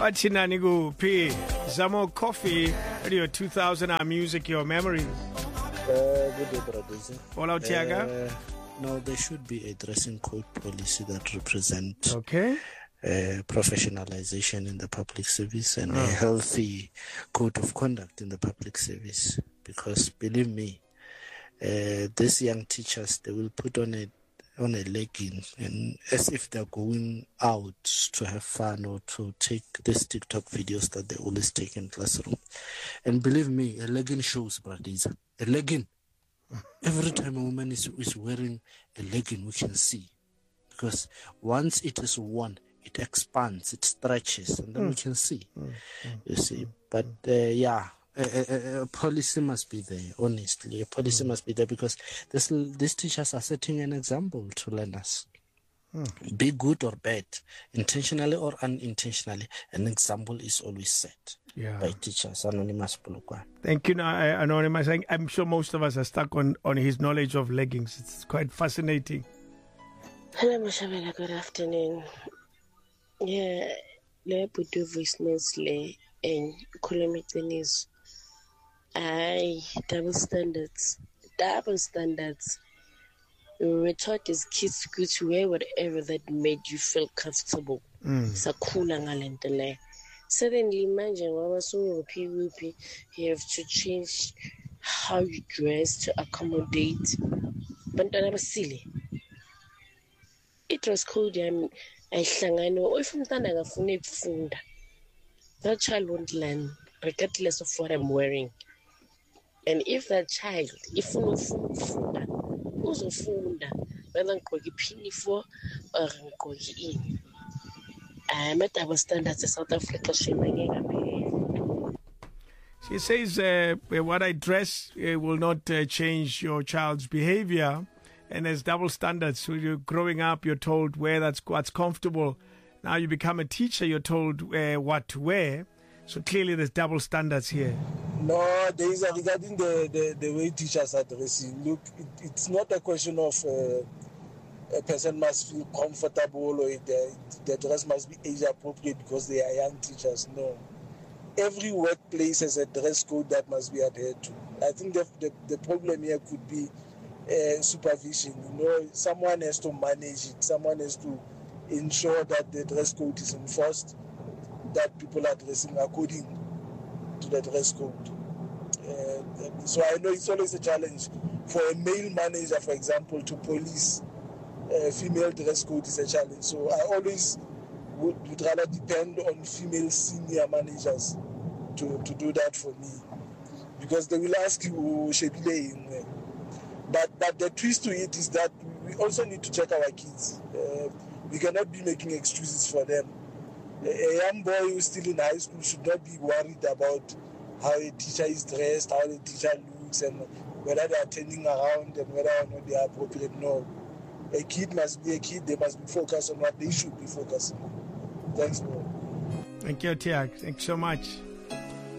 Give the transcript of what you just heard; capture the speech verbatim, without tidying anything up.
Wachinani kuphi? Zamo Coffee, Radio two thousand, our music, your memories. Uh, good day, brothers. All out, Tiaga? Uh, no, there should be a dressing code policy that represents okay. uh, professionalization in the public service and oh. a healthy code of conduct in the public service. Because believe me, uh, these young teachers, they will put on a on a legging and as if they're going out to have fun or to take these TikTok videos that they always take in classroom. And believe me, a legging shows, brothers. A legging. Every time a woman is, is wearing a legging, we can see. Because once it is worn, it expands, it stretches, and then mm. we can see. Mm. Mm. You see. But uh, yeah, a, a, a policy must be there, honestly. A policy mm. must be there because this, these teachers are setting an example to learners. Mm. Be good or bad, intentionally or unintentionally, an example is always set yeah. by teachers. Anonymous Polokwane. Thank you, Anonymous. I'm sure most of us are stuck on, on his knowledge of leggings. It's quite fascinating. Hello, Mashabela. Good afternoon. Yeah, le putu voice notes le and kilometers. I double standards, double standards. We taught as kids to go to wear whatever that made you feel comfortable. Sakula ngalentele. Suddenly imagine Mama so you have to change how you dress to accommodate. But that was silly. It was cold. I'm I hlangano if umntana akafuna ukufunda. That child won't learn regardless of what I'm wearing. And if that child, if ufuna uzofunda, whether ngigqoke iphinifour or ngigqoke ini. I'm at double standards in South Africa. She says, uh, what I dress uh, will not uh, change your child's behavior. And there's double standards. So you're growing up, you're told where that's what's comfortable. Now you become a teacher, you're told uh, what to wear. So clearly there's double standards here. No, there is a, regarding the, the, the way teachers are dressing. Look, it, it's not a question of uh, a person must feel comfortable or the, the dress must be age appropriate because they are young teachers. No. Every workplace has a dress code that must be adhered to. I think the, the, the problem here could be uh, supervision. You know, someone has to manage it. Someone has to ensure that the dress code is enforced, that people are dressing according to the dress code. Uh, so I know it's always a challenge for a male manager, for example, to police a female dress code is a challenge. So I always would, would rather depend on female senior managers to, to do that for me, because they will ask you, but but the twist to it is that we also need to check our kids. Uh, we cannot be making excuses for them. A young boy who's still in high school should not be worried about how a teacher is dressed, how the teacher looks, and whether they are turning around and whether or not they are appropriate. No. A kid must be a kid. They must be focused on what they should be focusing on. Thanks, bro. Thank you, Tiag. Thanks so much.